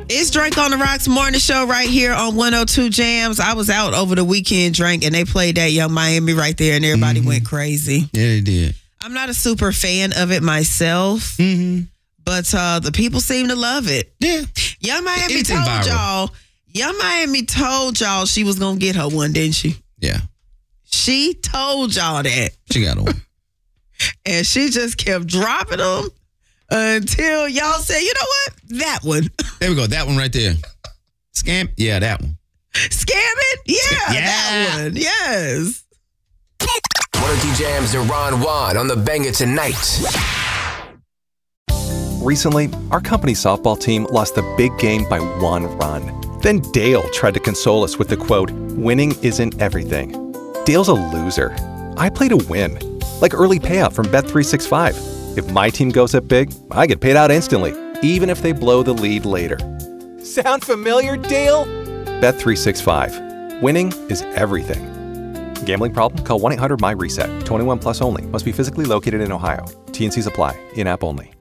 It's Drink on the Rocks morning show right here on 102 Jams. I was out over the weekend, Drink, and they played that Young Miami right there, and everybody went crazy. Yeah, they did. I'm not a super fan of it myself, but the people seem to love it. Yeah. Young Miami Anything told viral. y'all. Young Miami told y'all she was gonna get her one, didn't she? Yeah. She told y'all that, She got one. and she just kept dropping them until y'all said, "You know what? That one." There we go. That one right there. Scam. Yeah, that one. Scamming? Yeah, that one. Yes. 102 Jams and Ron Juan on the Banger tonight. Recently, our company's softball team lost the big game by 1 run. Then Dale tried to console us with the quote, "Winning isn't everything." Dale's a loser. I play to win. Like early payout from Bet365. If my team goes up big, I get paid out instantly, even if they blow the lead later. Sound familiar, Dale? Bet365. Winning is everything. Gambling problem? Call 1-800-MY-RESET. 21 plus only. Must be physically located in Ohio. T&Cs apply. In-app only.